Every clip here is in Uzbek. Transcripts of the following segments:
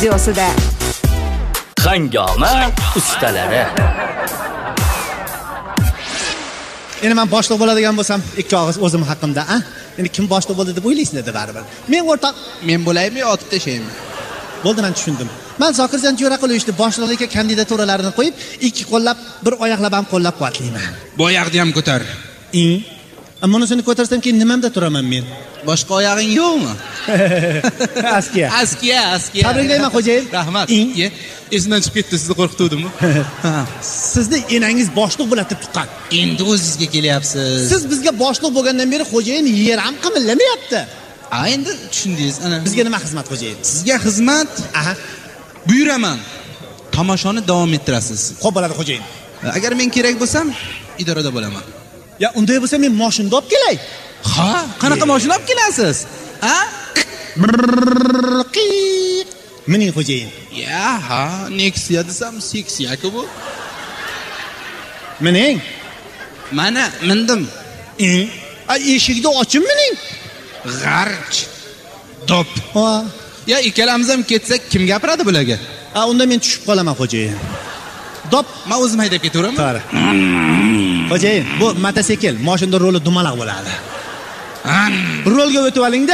studiosida. Hangoma ustalari. Endi men boshliq bo'ladigan bo'lsam, ikki og'iz o'zim haqimda, a? Endi kim boshliq bo'ldi deb o'ylaysizlar deb baribir. Men o'rtoq, men bo'laymi yo otib tashlaymi? Bo'ldi, men tushundim. Men Zokirjon Jo'raqulov boshliqlikka kandidaturalarni qo'yib, ikki qo'llab, bir oyoqlab ham qo'llab quvvatlayman. Bu oyoqni ham ko'tar. Bunisini ko'tarsam keyin nimamda turaman men? Boshqa oyog'ing yo'qmi? Askiya. Tabriklayman xo'jayin. Rahmat. Esimdan chiqib ketdi, sizni qo'rqituvdimmi? Sizni enangiz boshliq bo'ladi deb tuqqan. Endi o'zingizga kelyapsiz. Siz bizga boshliq bo'lgandan beri xo'jayin yer ham qimillamayapti. Endi tushundingiz, ana. Bizga nima xizmat xo'jayin? Sizga xizmat? Buyuraman. Tomoshani davom ettirasiz. Xo'p bo'ladi xo'jayin. Agar men kerak bo'lsam, idorada bo'laman. Ya unday bo'lsa men mashinada olib kelay. Ha, qanaqa mashina olib kelasiz? Ha? Mening xo'jayin. Ya, ha, Nexia desam, seksiya-ku bu. Mening? Mana, mindim. Eshikni ochib mening. G'arch. Dop. Ha. Ya, ikkalamiz ham ketsak, kim gapiradi bularga? Unda men tushib qolaman xo'jayin. Dop, men o'zim haydab ketaveraman. To'g'ri. Xo'jayin, bu motosikl, mashinada roli dumaloq bo'ladi. Rolga o'tib oling-da.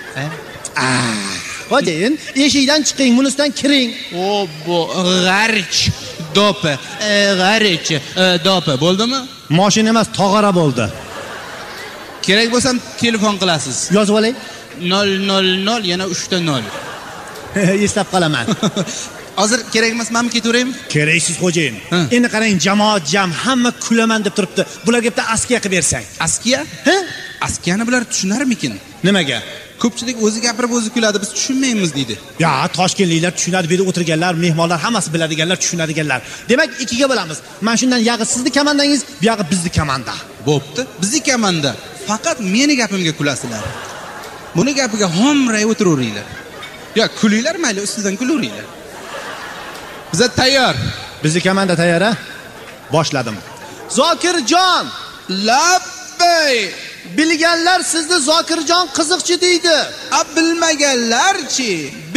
Xo'jayin, eshikdan chiqing, bunisidan kiring. Bu g'arch dopi. G'arch dopi bo'ldimi? Mashina emas, tog'ora bo'ldi. Kerak bo'lsam telefon qilasiz. Yozib oling. 000 yana 3 ta 0. Eslab qolaman. Hozir kerak emas, men ketaveraymi? Keraksiz xo'jayin. Endi qarang, jamoat jam hamma kulaman deb turibdi. Bularga bitta askiya qilib bersang. Askiya? Askiyani bular tushunarmikin? Nimaga? Ko'pchilik o'zi gapirib o'zi kuladi, biz tushunmaymiz deydi. Ya, toshkentliklar tushunadi, bu yerda o'tirganlar, mehmonlar hammasi biladiganlar, tushunadiganlar. Demak, ikkiga bo'lamiz. Men shundan yog'i sizning komandangiz, bu yog'i bizning komanda. Bo'pti. Bizning komanda. Faqat meni gapimga kulasizlar. Buni gapiga homray o'tiraveringlar. Ya, kulinglar mayli, ustidan kulaveringlar. Biz tayyor. Bizning komanda tayyor, a? Boshladim. Zokirjon, labbay. Bilganlar sizni Zokirjon qiziqchi deydi. Bilmaganlarchi?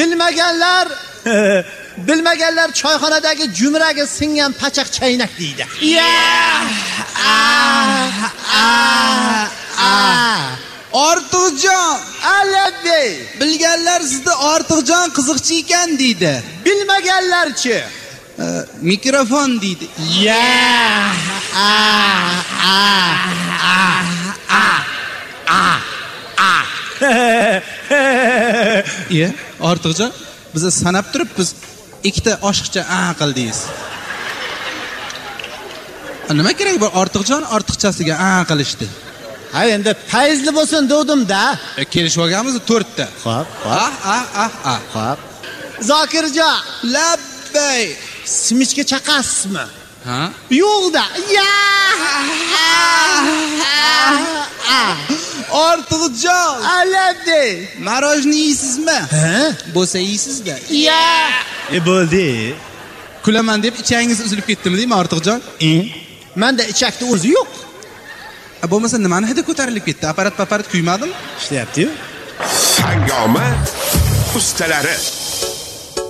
Bilmaganlar choyxonadagi jumraga singan pachaq chaynak deydi. Ortiqjon, Alabey. Bilganlar sizni Ortiqjon qiziqchi ekan deydi. Bilmaganlarchi? Mikrofon deydi. Ortiqjon, biz sanab turibmiz. Ikkita oshiqcha qildingiz. Nima kerak bu Ortiqjon ortiqchasiga qilishdi? Ha, endi fayzli bo'lsin devdim-da. Kelishib olganmiz 4 ta. Xo'p. Xo'p. Zokirjon, labbay. Simichga chaqasizmi? Ha? Yo'q-da. Ortiqjon, alabey. Marojni yeysizmi? Bo'lsa yeysizda. Bo'ldi. Kulaman deb ichangiz uzilib ketdimi deymi Ortiqjon? Menda ichakda o'zi yo'q. Bo'lmasa nimani hidi ko'tarilib ketdi? Aparat kuymadimi? Ishlayapti-yu. Hangoma ustalari.